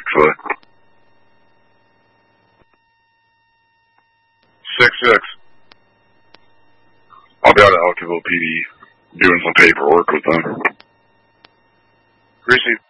actually. 6-6. I'll be out at Elkville PD doing some paperwork with them. Receive.